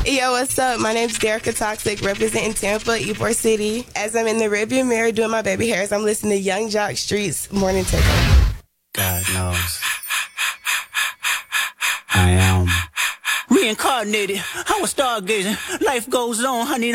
Yo, what's up? My name's Derricka Toxic, representing Tampa, Ybor City. As I'm in the rearview mirror doing my baby hairs, I'm listening to Young Jock Streets Morning Takeover. God knows. I am reincarnated. I was stargazing. Life goes on. I need